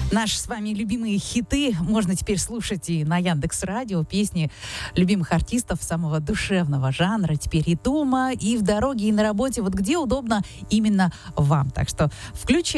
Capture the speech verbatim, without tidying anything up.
Наши с вами любимые хиты можно теперь слушать и на Яндекс.Радио. Песни любимых артистов самого душевного жанра. Теперь и дома, и в дороге, и на работе. Вот где удобно именно вам. Так что включайте.